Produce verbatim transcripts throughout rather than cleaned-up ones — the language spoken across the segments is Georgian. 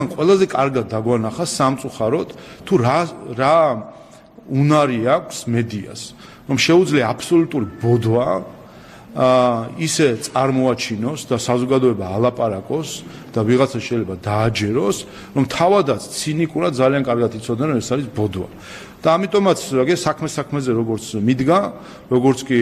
ყველაზე კარგად დაგვანახა სამწუხაროდ თუ რა რა უნარი აქვს მედიას, რომ შეუძლია აბსოლუტური ბოდვა ისე წარმოაჩინოს და საზოგადოება ალაპარაკოს და ვიღაცა შეიძლება დააჯეროს, რომ თავადაც ცინიკურად ძალიან კარგად იცოდნენ, რომ ეს არის ბოდვა. და ამიტომაც რაგე საქმე საქმეზე როგორც მიდგა, როგორც კი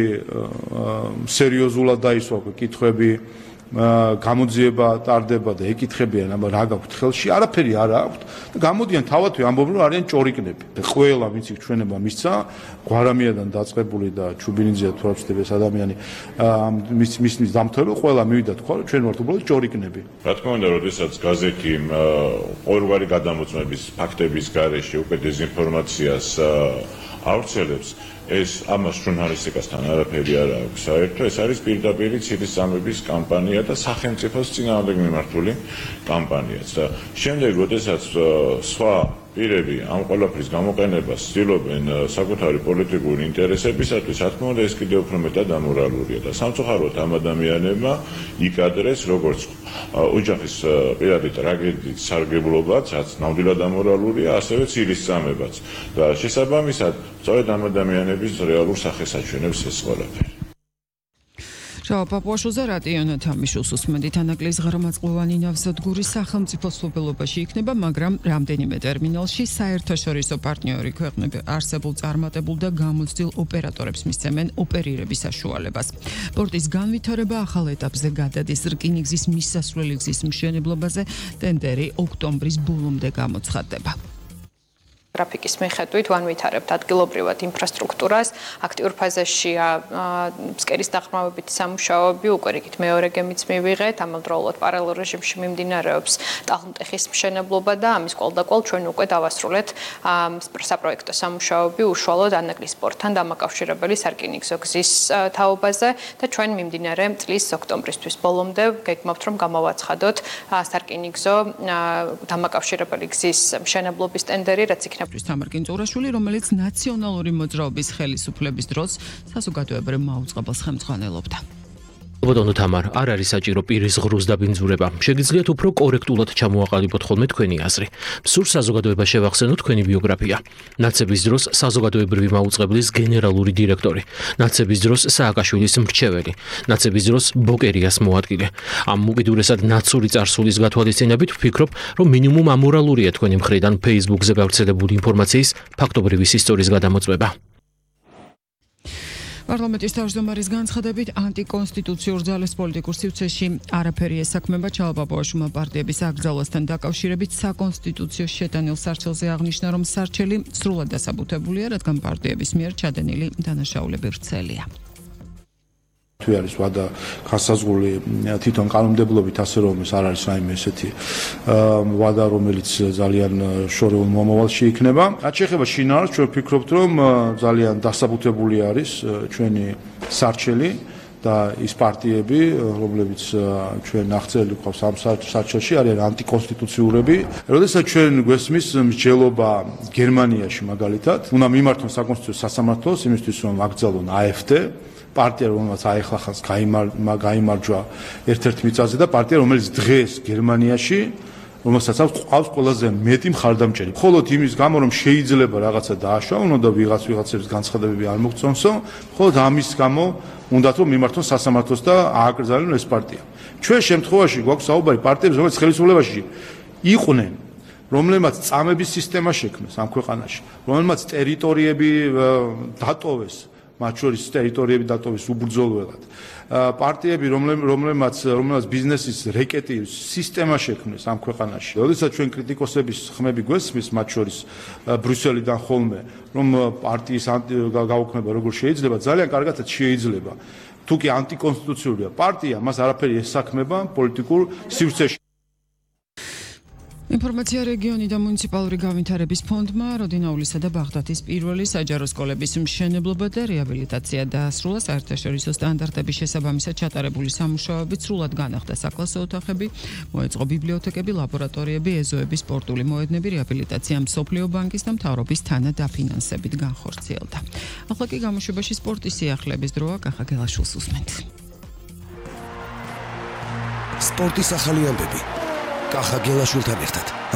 სერიოზულად დაისვა კითხვები, გამოძიება ტარდება და ეკითხებიან, აბა რა გაქვთ ხელში, არაფერი არ აქვთ და გამოდიან თავათვე ამბობენ, რომ არიან ჭორიკნები. და ყველა ვინც იქ ჩვენება მისცა, გვარამიადან დაწყებული და ჩუბინიძეა თუ რა ვწდები ეს ადამიანი მის მის მის დამთავრებულ ყველა მივიდა თქვა, რომ ჩვენ ვართ უბრალოდ ჭორიკნები. რა თქმა უნდა, როდესაც გაზეთი ყოველგვარი გადამოწმების ფაქტების გარეშე უკვე დეზინფორმაციას ავრცელებს, ეს ამას ჟურნალისტიკასთან არაფერი არ აქვს საერთო, ეს არის პირდაპირ ცილისწამების კამპანია და სახელმწიფოს წინააღმდეგ მიმართული კამპანიაც. და შემდეგ, როდესაც სხვა პირები ამ ყველაფრის გამოყენებას ცდილობენ საკუთარი პოლიტიკური ინტერესებისათვის, რა თქმა უნდა, ეს კიდევ უფრო მეტად ამორალურია და სამწუხაროდ ამ ადამიანებმა იკადრეს როგორც ოჯახის პირადი ტრაგედიის სარგებლობაც, რაც ნამდვილად ამორალურია, ასევე ცილისწამებაც. და შესაბამისად, სწორედ ამ ადამიანების რეალურ სახეს აჩვენებს ეს ყველაფერი. პაპუაშვილზე რატიონა თამიშულს უსმენთ ანაკლის ღრმაწყვოვანი ნავსადგური სახელმწიფო სრულობაში იქნება, მაგრამ რამდენიმე ტერმინალში საერთაშორისო პარტნიორი ქვეყნები არსებულ წარმატებულ და გამოცდილ ოპერატორებს მისცემენ ოპერირების საშუალებას. პორტის განვითარება ახალ ეტაპზე გადადის. რკინიგზის მისასვლელი გზის მშენებლობაზე ტენდერი ოქტომბრის ბოლომდე გამოცხადდება. გრაფიკის მიხედვით ვანვითარებთ ადგილობრივად ინფრასტრუქტურას, აქტიურ ფაზაშია ფსკერის დაღრმავებითი სამუშაოები, უკვე რიგით მეორე გემიც მივიღეთ, ამავდროულად პარალელ რეჟიმში მიმდინარეობს ტალღმტეხის მშენებლობა და ამის კვალდაკვალ ჩვენ უკვე დავასრულეთ საპროექტო სამუშაოები უშუალოდ ანაკლის პორტთან დამაკავშირებელი სარკინიგზო გზის თაობაზე და ჩვენ მიმდინარე წლის ოქტომბრისთვის ბოლომდე გეგმავთ, რომ გამოვაცხადოთ სარკინიგზო დამაკავშირებელი გზის მშენებლობის ტენდერი, რაც იქნება თამარკინწურაშვილი, რომელიც ნაციონალური მოძრაობის ხელისუფლების დროს საზოგადოებრივ მაუწყებელს ხელმძღვანელობდა. ბატონო თამარ, არ არის საჭირო პირის ღრუს დაბინძურება. შეგიძლიათ უფრო კორექტულად ჩამოაყალიბოთ ხოლმე თქვენი აზრი. სულ საზოგადოება შევახსენოთ თქვენი ბიოგრაფია. ნაცების დროს საზოგადოებრივი მაუწყებლის გენერალური დირექტორი, ნაცების დროს სააკაშვილის მრჩეველი, ნაცების დროს ბოკერიას მოადგილე. ამ უკიდურესად ნაცური წარსულის გათვალისწინებით ვფიქრობ, რომ მინიმუმ ამორალურია თქვენი მხრიდან Facebook-ზე გავრცელებული ინფორმაციის ფაქტობრივის ისტორიის გადამოწმება. პარლამენტის თავმჯდომარის განცხადებით ანტიკონსტიტუციურ ძალებს პოლიტიკურ სივრცეში არაფერი ესაქმება. ჩალაპაპუაშვილმა პარტიების აკრძალვასთან დაკავშირებით საკონსტიტუციო შეტანილ სარჩელზე აღნიშნა, რომ სარჩელი სრულად დასაბუთებულია, რადგან პარტიების მიერ ჩადენილი დანაშაულები ვრცელია. თუ არის ვადა განსაზღვრული თვითონ კანონმდებლობით, ასე რომ ეს არ არის რაიმე ესეთი ვადა, რომელიც ძალიან შორეულ მომავალში იქნება. რაც შეეხება შინაარსს, ჩვენ ვფიქრობთ, რომ ძალიან დასაბუთებული არის ჩვენი სარჩელი და ის პარტიები, რომლებიც ჩვენ აღწერილი გვყავს ამ სარჩელში, არიან ანტიკონსტიტუციურები. როდესაც ჩვენ გვესმის მსჯელობა გერმანიაში მაგალითად, უნდა მიმართონ საკონსტიტუციო სასამართლოს იმისთვის, რომ აკრძალონ AfD პარტია, რომელსაც აეხლახანს გაიმარჯვა ერთ-ერთ მიწაზე და პარტია, რომელიც დღეს გერმანიაში, რომელსაც აქვს ყველაზე მეტი მხარდამჭერი. მხოლოდ იმის გამო, რომ შეიძლება რაღაცა დააშვა და ვიღაც ვიღაცების განცხადებები არ მოგწონსო, მხოლოდ ამის გამო უნდათ რომ მიმართონ სასამართლოს და ააკრძალონ ეს პარტია. ჩვენ შემთხვევაში გვაქვს საუბარი პარტიებს, რომელიც ხელისუფლებაში იყვნენ, რომლებმაც წამების სისტემა შექმნეს ამ ქვეყანაში, რომლებმაც ტერიტორიები დატოვეს, მათ შორის ტერიტორიები დატოვეს უბრძოლველად. პარტიები, რომლებმაც რომელმაც ბიზნესის რეკეტი სისტემა შექმნეს ამ ქვეყანაში. როდესაც ჩვენ კრიტიკოსების ხმები გვესმის, მათ შორის ბრიუსელიდან ხოლმე, რომ პარტიის გაუქმება როგორ შეიძლება, ძალიან კარგადაც შეიძლება. თუ კი ანტიკონსტიტუციურია პარტია, მას არაფერი ესაქმება პოლიტიკურ სივრცეში. ინფორმაცია რეგიონი და მუნიციპალური განვითარების ფონდმა როდინაულისა და ბაღდათის პირველი საჯარო სკოლების მშენებლობა და რეაბილიტაცია დაასრულა. საერთაშორისო სტანდარტების შესაბამისად ჩატარებული სამუშაოებით სრულად განახდა საკლასო ოთახები, მოეწყო ბიბლიოთეკები, ლაბორატორიები, ეზოები, სპორტული მოედნები, რეაბილიტაცია მსოფლიო ბანკის და მთავრობის თანადაფინანსებით განხორციელდა. ახლა კი გამოშვებაში სპორტის სიახლეების დროა. კახა გელაშვილს უსმენთ. სპორტის ახალი ამბები კახა გელაშვილთან ერთად